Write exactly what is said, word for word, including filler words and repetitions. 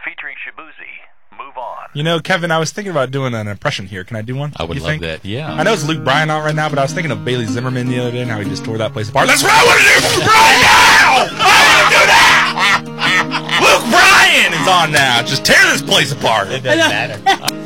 featuring Shibuzi. Move on. You know, Kevin, I was thinking about doing an impression here. Can I do one? I would you love think? that, yeah. I know it's Luke Bryan on right now, but I was thinking of Bailey Zimmerman the other day and how he just tore that place apart. That's what I want to do right now! I want to do that! Luke Bryan is on now. Just tear this place apart. It doesn't matter.